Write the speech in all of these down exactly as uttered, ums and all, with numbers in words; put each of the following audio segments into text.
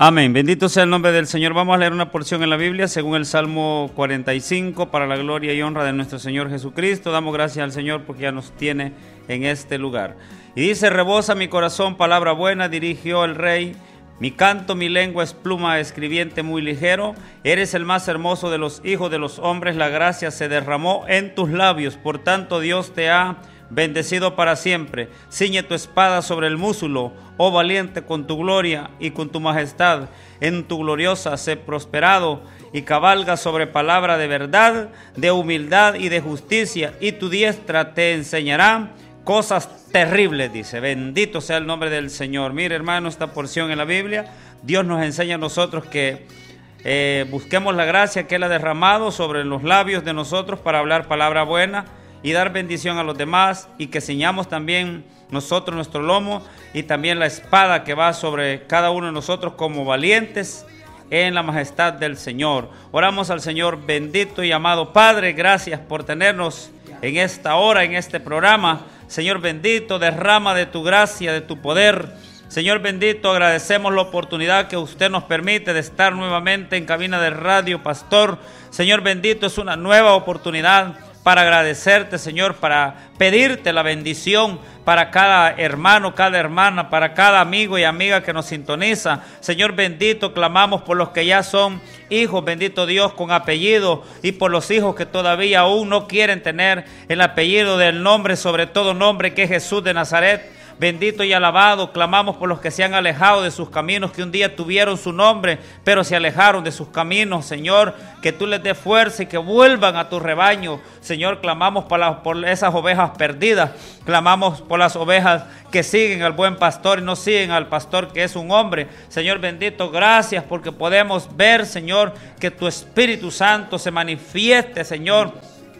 Amén. Bendito sea el nombre del Señor. Vamos a leer una porción en la Biblia según el Salmo cuarenta y cinco, para la gloria y honra de nuestro Señor Jesucristo. Damos gracias al Señor porque ya nos tiene en este lugar. Y dice: rebosa mi corazón palabra buena, dirigió el Rey. Mi canto, mi lengua es pluma escribiente muy ligero. Eres el más hermoso de los hijos de los hombres. La gracia se derramó en tus labios. Por tanto, Dios te ha bendecido para siempre. Ciñe tu espada sobre el músculo, oh valiente, con tu gloria y con tu majestad. En tu gloriosa sé prosperado y cabalga sobre palabra de verdad, de humildad y de justicia. Y tu diestra te enseñará cosas terribles, dice. Bendito sea el nombre del Señor. Mire, hermano, esta porción en la Biblia, Dios nos enseña a nosotros que eh, busquemos la gracia que Él ha derramado sobre los labios de nosotros para hablar palabra buena y dar bendición a los demás, y que ciñamos también nosotros nuestro lomo y también la espada que va sobre cada uno de nosotros como valientes en la majestad del Señor. Oramos al Señor. Bendito y amado Padre, gracias por tenernos en esta hora, en este programa. Señor bendito, derrama de tu gracia, de tu poder. Señor bendito, agradecemos la oportunidad que usted nos permite de estar nuevamente en cabina de radio, pastor. Señor bendito, es una nueva oportunidad para agradecerte, Señor, para pedirte la bendición para cada hermano, cada hermana, para cada amigo y amiga que nos sintoniza. Señor bendito, clamamos por los que ya son hijos, bendito Dios, con apellido, y por los hijos que todavía aún no quieren tener el apellido del nombre, sobre todo nombre, que es Jesús de Nazaret. Bendito y alabado, clamamos por los que se han alejado de sus caminos, que un día tuvieron su nombre, pero se alejaron de sus caminos, Señor, que tú les des fuerza y que vuelvan a tu rebaño. Señor, clamamos por, la, por esas ovejas perdidas, clamamos por las ovejas que siguen al buen pastor y no siguen al pastor que es un hombre. Señor bendito, gracias porque podemos ver, Señor, que tu Espíritu Santo se manifieste, Señor,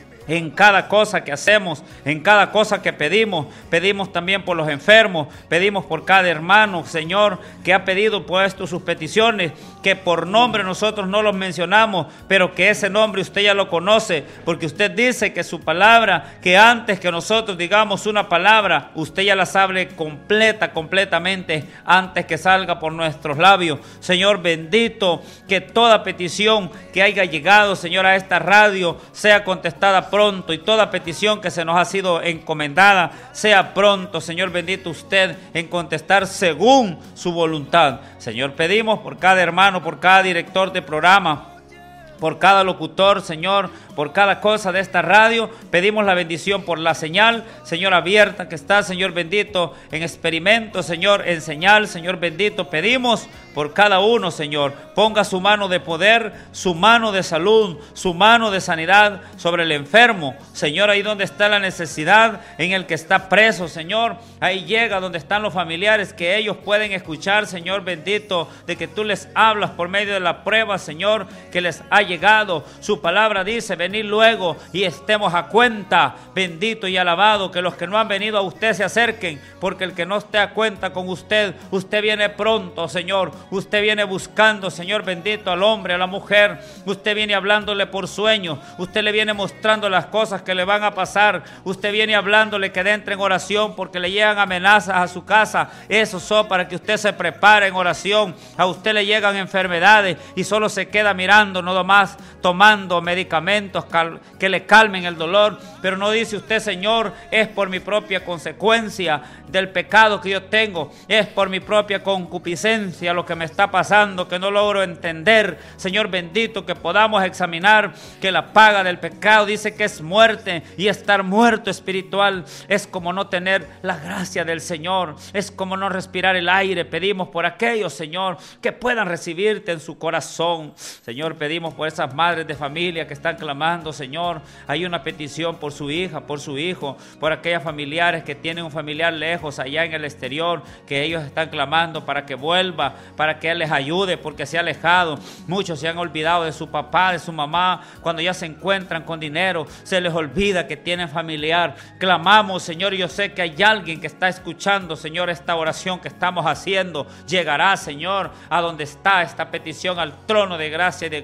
en cada cosa que hacemos, en cada cosa que pedimos. Pedimos también por los enfermos, pedimos por cada hermano, Señor, que ha pedido puesto sus peticiones, que por nombre nosotros no los mencionamos, pero que ese nombre usted ya lo conoce, porque usted dice que su palabra, que antes que nosotros digamos una palabra, usted ya la sabe completa, completamente, antes que salga por nuestros labios. Señor bendito, que toda petición que haya llegado, Señor, a esta radio sea contestada pronto, y toda petición que se nos ha sido encomendada sea pronto, Señor bendito, usted en contestar según su voluntad. Señor, pedimos por cada hermano, por cada director de programa, por cada locutor, Señor, por cada cosa de esta radio. Pedimos la bendición por la señal, Señor, abierta que está, Señor bendito, en experimento, Señor, en señal, Señor bendito. Pedimos por cada uno, Señor, ponga su mano de poder, su mano de salud, su mano de sanidad sobre el enfermo, Señor, ahí donde está la necesidad, en el que está preso, Señor, ahí llega donde están los familiares, que ellos pueden escuchar, Señor bendito, de que tú les hablas por medio de la prueba, Señor, que les ha llegado. Su palabra dice: venid luego y estemos a cuenta. Bendito y alabado, que los que no han venido a usted se acerquen, porque el que no esté a cuenta con usted, usted viene pronto, Señor. Usted viene buscando, Señor bendito, al hombre, a la mujer. Usted viene hablándole por sueños. Usted le viene mostrando las cosas que le van a pasar. Usted viene hablándole que entre en oración porque le llegan amenazas a su casa. Eso son para que usted se prepare en oración. A usted le llegan enfermedades y solo se queda mirando, no más tomando medicamentos que le calmen el dolor. Pero no dice usted: Señor, es por mi propia consecuencia del pecado que yo tengo, es por mi propia concupiscencia lo que me está pasando, que no logro entender. Señor bendito, que podamos examinar que la paga del pecado dice que es muerte, y estar muerto espiritual es como no tener la gracia del Señor, es como no respirar el aire. Pedimos por aquellos, Señor, que puedan recibirte en su corazón. Señor, pedimos por esas madres de familia que están clamando, Señor. Hay una petición por su hija, por su hijo, por aquellas familiares que tienen un familiar lejos allá en el exterior, que ellos están clamando para que vuelva, para que Él les ayude, porque se ha alejado. Muchos se han olvidado de su papá, de su mamá. Cuando ya se encuentran con dinero, se les olvida que tienen familiar. Clamamos, Señor, y yo sé que hay alguien que está escuchando, Señor, esta oración que estamos haciendo. Llegará, Señor, a donde está esta petición, al trono de gracia y de gloria,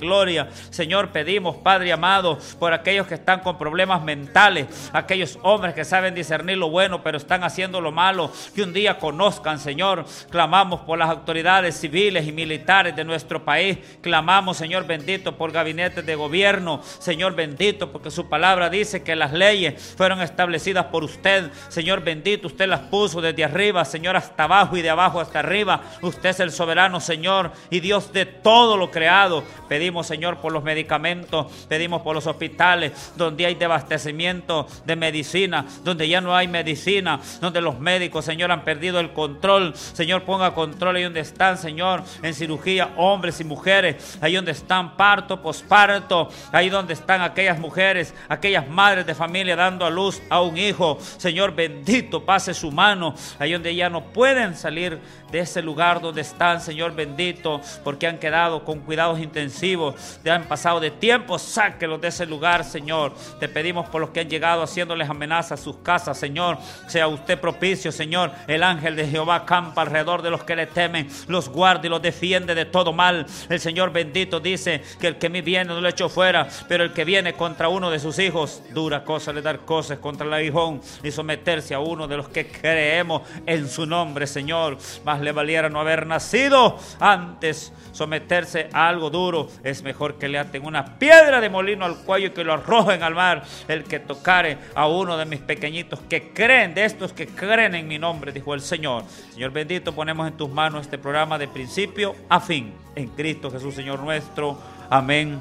familia. Señor, pedimos, Padre amado, por aquellos que están con problemas mentales, aquellos hombres que saben discernir lo bueno, pero están haciendo lo malo, que un día conozcan, Señor. Clamamos por las autoridades civiles y militares de nuestro país. Clamamos, Señor bendito, por gabinetes de gobierno. Señor bendito, porque su palabra dice que las leyes fueron establecidas por usted. Señor bendito, usted las puso desde arriba, Señor, hasta abajo, y de abajo hasta arriba. Usted es el soberano, Señor, y Dios de todo lo creado. Pedimos, Señor, por los medicamentos, pedimos por los hospitales donde hay desabastecimiento de medicina, donde ya no hay medicina, donde los médicos, Señor, han perdido el control. Señor, ponga control ahí donde están, Señor, en cirugía, hombres y mujeres, ahí donde están parto, posparto, ahí donde están aquellas mujeres, aquellas madres de familia dando a luz a un hijo. Señor bendito, pase su mano ahí donde ya no pueden salir de ese lugar donde están, Señor bendito, porque han quedado con cuidados intensivos, ya han pasado de tiempo. Sáquelos de ese lugar, Señor. Te pedimos por los que han llegado haciéndoles amenazas a sus casas, Señor, sea usted propicio, Señor. El ángel de Jehová campa alrededor de los que le temen, los guarda y los defiende de todo mal. El Señor bendito dice que el que me viene no lo echo fuera, pero el que viene contra uno de sus hijos, dura cosa le dar cosas contra el aguijón, y someterse a uno de los que creemos en su nombre, Señor. Más le valiera no haber nacido antes. Someterse a algo duro es mejor que le aten una piedra de molino al cuello y que lo arrojen al mar. El que tocare a uno de mis pequeñitos que creen, de estos que creen en mi nombre, dijo el Señor. Señor bendito, ponemos en tus manos este programa de principio a fin, en Cristo Jesús, Señor nuestro. Amén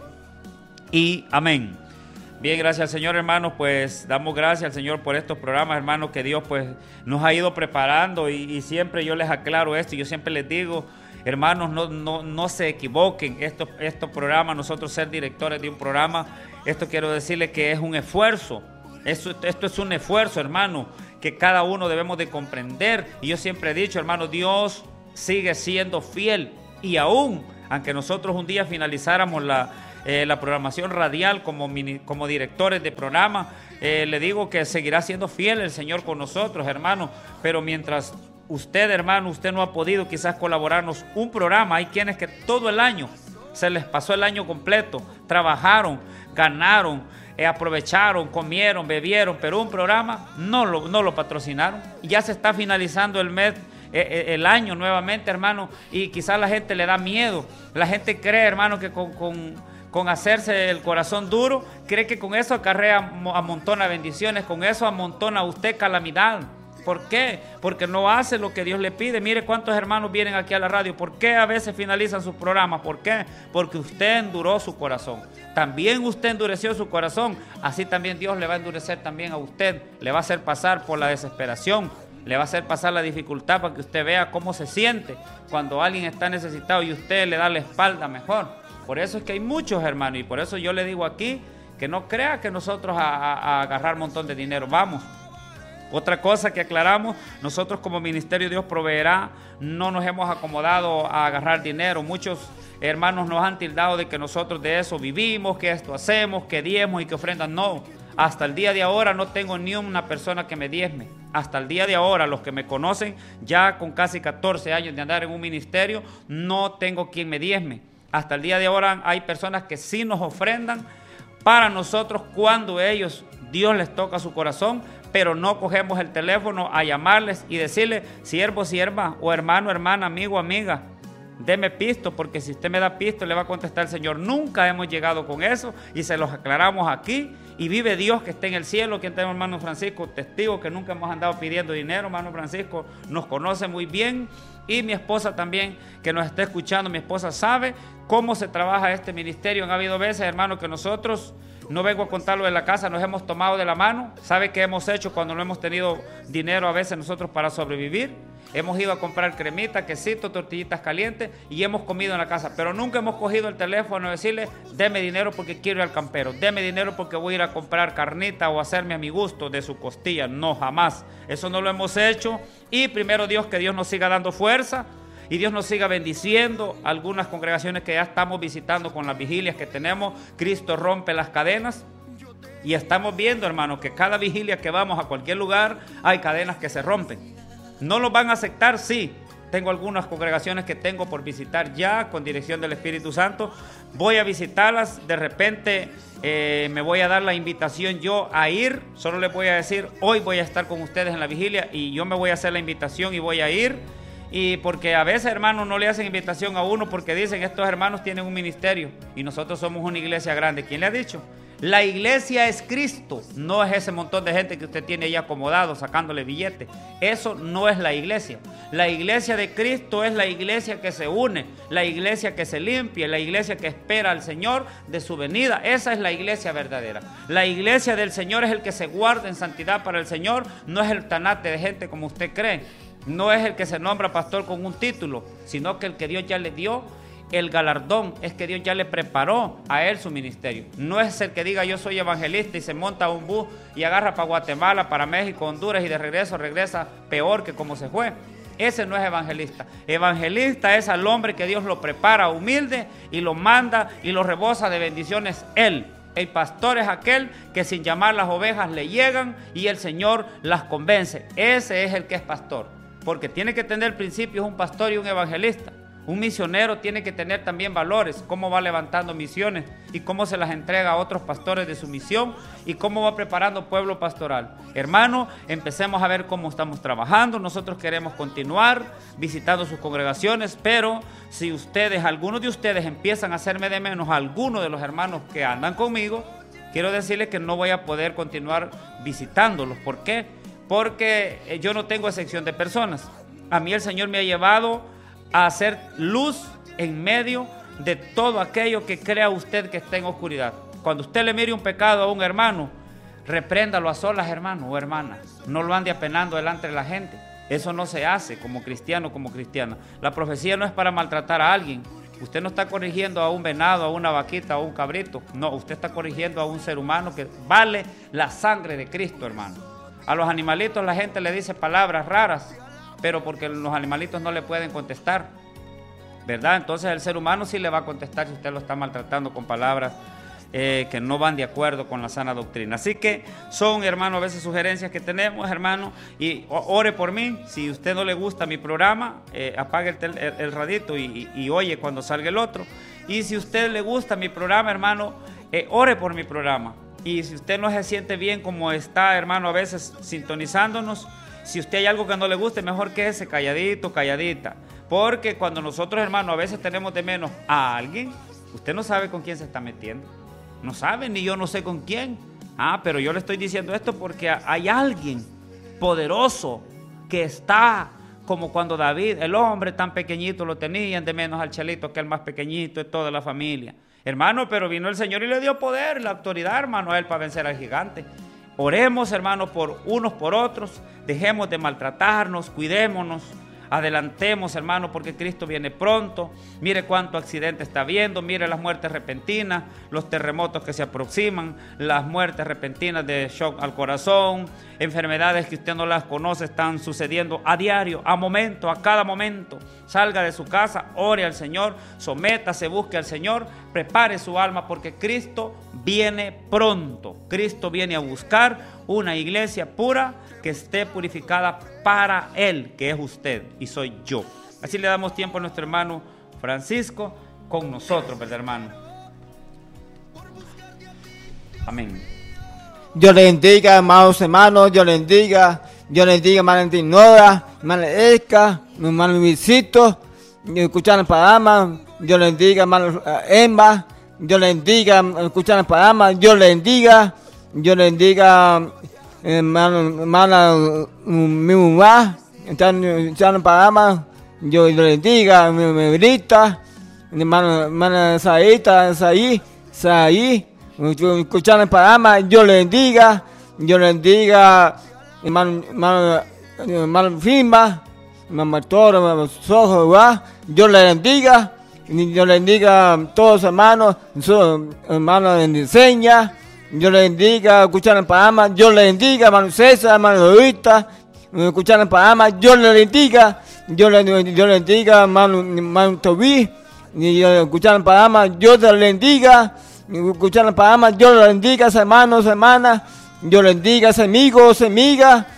y amén. Bien, gracias al Señor, hermanos. Pues damos gracias al Señor por estos programas, hermanos, que Dios pues nos ha ido preparando, y, y siempre yo les aclaro esto, y yo siempre les digo, hermanos, no, no, no se equivoquen. Estos, estos programas, nosotros ser directores de un programa, esto quiero decirles que es un esfuerzo. Esto, esto es un esfuerzo, hermano, que cada uno debemos de comprender. Y yo siempre he dicho, hermano, Dios sigue siendo fiel, y aún, aunque nosotros un día finalizáramos la Eh, la programación radial como, mini, como directores de programa, eh, le digo que seguirá siendo fiel el Señor con nosotros, hermano. Pero mientras usted, hermano, usted no ha podido quizás colaborarnos un programa, hay quienes que todo el año, se les pasó el año completo, trabajaron, ganaron, eh, aprovecharon, comieron, bebieron, pero un programa no lo, no lo patrocinaron. Y ya se está finalizando el mes, eh, el año nuevamente, hermano, y quizás la gente le da miedo. La gente cree, hermano, que con... con con hacerse el corazón duro, cree que con eso acarrea, amontona bendiciones, con eso amontona usted calamidad. ¿Por qué? Porque no hace lo que Dios le pide. Mire cuántos hermanos vienen aquí a la radio. ¿Por qué a veces finalizan sus programas? ¿Por qué? Porque usted enduró su corazón. También usted endureció su corazón. Así también Dios le va a endurecer también a usted. Le va a hacer pasar por la desesperación. Le va a hacer pasar la dificultad para que usted vea cómo se siente cuando alguien está necesitado y usted le da la espalda mejor. Por eso es que hay muchos, hermanos, y por eso yo le digo aquí que no crea que nosotros a, a, a agarrar un montón de dinero vamos. Otra cosa que aclaramos, nosotros como ministerio Dios proveerá, no nos hemos acomodado a agarrar dinero. Muchos hermanos nos han tildado de que nosotros de eso vivimos, que esto hacemos, que diezmos y que ofrendas. No, hasta el día de ahora no tengo ni una persona que me diezme. Hasta el día de ahora, los que me conocen, ya con casi catorce años de andar en un ministerio, no tengo quien me diezme. Hasta el día de ahora hay personas que sí nos ofrendan para nosotros cuando ellos, Dios les toca su corazón, pero no cogemos el teléfono a llamarles y decirles, siervo, sierva, o hermano, hermana, amigo, amiga, deme pisto, porque si usted me da pisto le va a contestar el Señor. Nunca hemos llegado con eso y se los aclaramos aquí. Y vive Dios que está en el cielo. Quien tenemos, hermano Francisco, testigo que nunca hemos andado pidiendo dinero. Hermano Francisco nos conoce muy bien, y mi esposa también, que nos está escuchando. Mi esposa sabe cómo se trabaja este ministerio. Han habido veces, hermano, que nosotros, no vengo a contarlo de la casa, nos hemos tomado de la mano. ¿Sabe qué hemos hecho cuando no hemos tenido dinero a veces nosotros para sobrevivir? Hemos ido a comprar cremita, quesito, tortillitas calientes, y hemos comido en la casa. Pero nunca hemos cogido el teléfono y decirle, deme dinero porque quiero ir al campero, deme dinero porque voy a ir a comprar carnita o hacerme a mi gusto de su costilla. No, jamás. Eso no lo hemos hecho. Y primero Dios, que Dios nos siga dando fuerza y Dios nos siga bendiciendo. Algunas congregaciones que ya estamos visitando con las vigilias que tenemos, Cristo rompe las cadenas. Y estamos viendo, hermano, que cada vigilia que vamos a cualquier lugar hay cadenas que se rompen. No los van a aceptar, sí, tengo algunas congregaciones que tengo por visitar ya con dirección del Espíritu Santo. Voy a visitarlas, de repente eh, me voy a dar la invitación yo a ir. Solo les voy a decir, hoy voy a estar con ustedes en la vigilia y yo me voy a hacer la invitación y voy a ir. Y porque a veces, hermanos, no le hacen invitación a uno porque dicen, estos hermanos tienen un ministerio y nosotros somos una iglesia grande. ¿Quién le ha dicho? La iglesia es Cristo, no es ese montón de gente que usted tiene ahí acomodado sacándole billetes. Eso no es la iglesia. La iglesia de Cristo es la iglesia que se une, la iglesia que se limpia, la iglesia que espera al Señor de su venida. Esa es la iglesia verdadera. La iglesia del Señor es el que se guarda en santidad para el Señor, no es el tanate de gente como usted cree. No es el que se nombra pastor con un título, sino que el que Dios ya le dio el galardón, es que Dios ya le preparó a él su ministerio. No es el que diga yo soy evangelista y se monta a un bus y agarra para Guatemala, para México, Honduras y de regreso regresa peor que como se fue. Ese no es evangelista. Evangelista es al hombre que Dios lo prepara humilde y lo manda y lo rebosa de bendiciones él. El pastor es aquel que sin llamar las ovejas le llegan y el Señor las convence. Ese es el que es pastor, porque tiene que tener principios un pastor y un evangelista. Un misionero tiene que tener también valores, cómo va levantando misiones y cómo se las entrega a otros pastores de su misión y cómo va preparando pueblo pastoral. Hermano, empecemos a ver cómo estamos trabajando. Nosotros queremos continuar visitando sus congregaciones, pero si ustedes, algunos de ustedes empiezan a hacerme de menos a algunos de los hermanos que andan conmigo, quiero decirles que no voy a poder continuar visitándolos. ¿Por qué? Porque yo no tengo excepción de personas. A mí el Señor me ha llevado a hacer luz en medio de todo aquello que crea usted que está en oscuridad. Cuando usted le mire un pecado a un hermano, repréndalo a solas, hermano o hermana. No lo ande apenando delante de la gente. Eso no se hace como cristiano o como cristiana. La profecía no es para maltratar a alguien. Usted no está corrigiendo a un venado, a una vaquita, a un cabrito. No, usted está corrigiendo a un ser humano que vale la sangre de Cristo, hermano. A los animalitos la gente le dice palabras raras, pero porque los animalitos no le pueden contestar, ¿verdad? Entonces el ser humano sí le va a contestar si usted lo está maltratando con palabras eh, que no van de acuerdo con la sana doctrina. Así que son, hermano, a veces sugerencias que tenemos, hermano, y ore por mí. Si a usted no le gusta mi programa, eh, apague el, tel, el, el radito y, y, y oye cuando salga el otro. Y si a usted le gusta mi programa, hermano, eh, ore por mi programa. Y si usted no se siente bien como está, hermano, a veces sintonizándonos, si usted hay algo que no le guste, mejor quédese calladito, calladita. Porque cuando nosotros, hermano, a veces tenemos de menos a alguien, usted no sabe con quién se está metiendo. No sabe, ni yo no sé con quién. Ah, pero yo le estoy diciendo esto porque hay alguien poderoso que está como cuando David, el hombre tan pequeñito, lo tenían de menos al chelito, que el más pequeñito de toda la familia. Hermano, pero vino el Señor y le dio poder, la autoridad, hermano, a él para vencer al gigante. Oremos, hermanos, por unos por otros, dejemos de maltratarnos, cuidémonos, adelantemos, hermano, porque Cristo viene pronto. Mire cuánto accidente está habiendo, mire las muertes repentinas, los terremotos que se aproximan, las muertes repentinas de shock al corazón, enfermedades que usted no las conoce están sucediendo a diario, a momento, a cada momento. Salga de su casa, ore al Señor, sométase, busque al Señor, prepare su alma porque Cristo viene pronto. Cristo viene a buscar una iglesia pura que esté purificada para Él, que es usted y soy yo. Así le damos tiempo a nuestro hermano Francisco con nosotros, ¿verdad, hermano? Amén. Dios le bendiga, amados hermanos, Dios le bendiga, Dios le bendiga, hermana Antinora, hermana Esca, hermano Luisito, escuchando el programa, Dios le bendiga, hermano Emma, Dios le bendiga, escuchando el programa, Dios le bendiga, Dios le bendiga, hermano, hermana, mi mamá, escuchando el programa, Dios le bendiga, mi abuelita, hermano, hermana Saíta, Saí, Saí, escuchando el programa, Dios le bendiga, Dios le bendiga, hermano, hermano, hermano Fimba, hermano Toro, hermano Sojo, ¿verdad? Dios le bendiga, Dios le bendiga a todos los hermanos, hermanos de diseña, Dios le bendiga, escuchando el programa, Dios le bendiga, hermano César, hermano Lorita, escuchando el programa, Dios le bendiga, Dios le, Dios le bendiga, hermano, hermano Tobí, escuchando el programa, Dios le bendiga, escuchando el programa, Dios le bendiga, hermanos, hermanas, Dios le bendiga, amigos, amigas,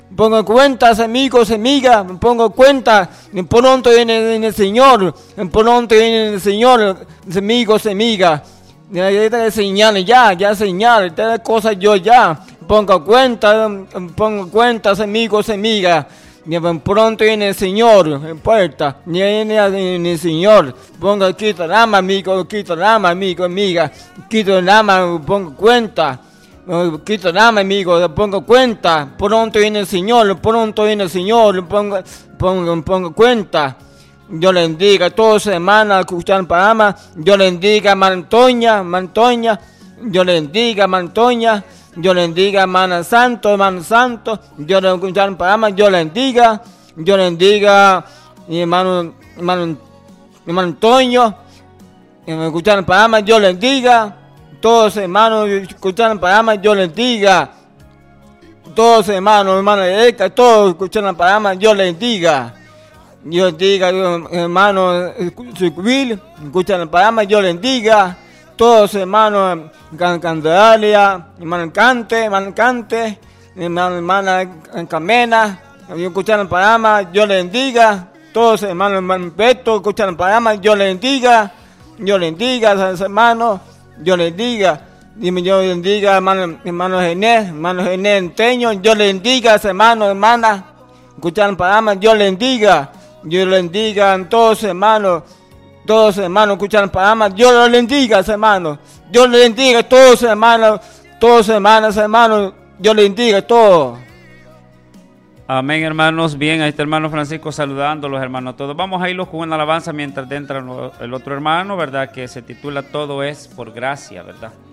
Pongo cuentas, amigos, amigas, pongo cuenta, pronto viene el Señor, pronto viene el Señor, amigos, amigas. Ya señal, ya, ya señal, estas cosas yo ya, pongo cuenta, pongo cuentas, amigos, amigas. Pronto viene el Señor, en puerta, viene el Señor, pongo quito el ama, amigo, quito el ama, amigo, amiga, quito el ama, pongo cuenta. Quito nada, amigo, le pongo cuenta. Pronto viene el Señor, pronto viene el Señor, le pongo, pongo, pongo cuenta. Yo le bendiga toda semana escuchar el programa. Yo le bendiga Mantoña, Mantoña. Yo le bendiga Mantoña. Yo le bendiga hermano Santo, hermano Santo. Yo le escuchar el programa. Yo le bendiga. Yo le bendiga mi hermano, hermano, hermano Antonio. Escuchar el programa. Yo le bendiga. Todos hermanos escuchan el programa, yo les diga. Todos hermanos, hermanos de Eca, todos escuchan el programa, yo les diga. Yo les diga, hermanos civil, escuchan el programa, yo les diga. Todos hermanos Candelaria, hermano Cante, hermano Cante, hermano, hermana Camena, escuchan el programa, yo les diga. Todos hermanos, hermano Beto, escuchan el programa, yo les diga. Yo les diga, hermanos. Yo les diga, dime yo les diga, hermano, hermano Gené, hermano Gené Enteño, yo les diga, hermano, hermana, escuchar el programa, yo les diga, yo les diga a todos hermanos, todos hermanos, escuchar el programa, yo les diga, hermanos, yo les diga a todos hermanos, todos hermanos, hermanos, yo les diga a todos. Amén, hermanos. Bien, ahí está el hermano Francisco saludando a los hermanos todos. Vamos a irlos con una alabanza mientras entra el otro hermano, ¿verdad? Que se titula Todo es por gracia, ¿verdad?